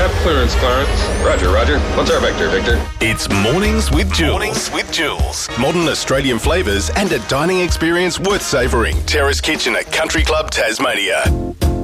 Have clearance, Clarence. Roger. What's our vector, Victor? It's Mornings with Jules. Modern Australian flavours and a dining experience worth savouring. Terrace Kitchen at Country Club Tasmania.